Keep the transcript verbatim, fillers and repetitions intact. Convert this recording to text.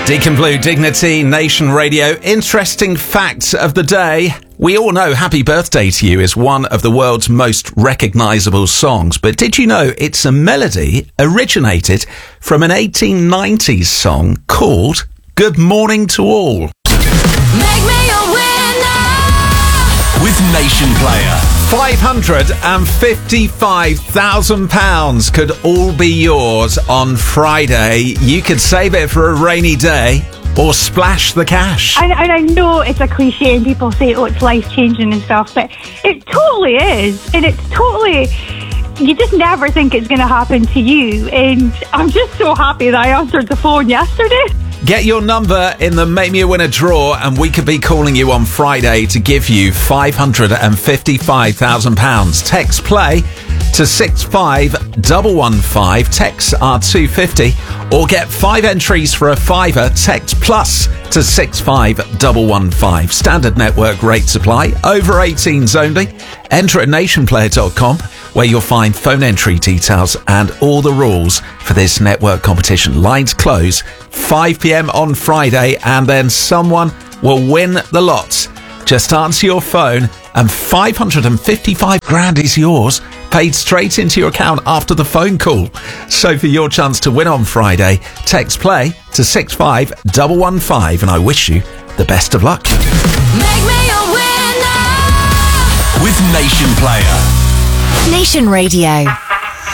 Deacon Blue, Dignity, Nation Radio. Interesting facts of the day. We all know Happy Birthday to You is one of the world's most recognisable songs, but did you know it's a melody originated from an eighteen nineties song called Good Morning to All? Make me a winner with Nation Player. five hundred fifty-five thousand pounds could all be yours on Friday. You could save it for a rainy day or splash the cash. And, and I know it's a cliche and people say, oh, it's life-changing and stuff, but it totally is. And it's totally... You just never think it's going to happen to you. And I'm just so happy that I answered the phone yesterday. Get your number in the Make Me a Winner draw and we could be calling you on Friday to give you five hundred fifty-five thousand pounds. Text play to six five one one five. Texts are two fifty. Or get five entries for a fiver. Text plus to six five one one five. Standard network rate supply. Over eighteens only. Enter at nation player dot com where you'll find phone entry details and all the rules for this network competition. Lines close five p.m. on Friday and then someone will win the lot. Just answer your phone and five hundred fifty-five grand is yours, paid straight into your account after the phone call. So for your chance to win on Friday, text play to six five one one five and I wish you the best of luck. Make me a winner with Nation Player. Nation Radio.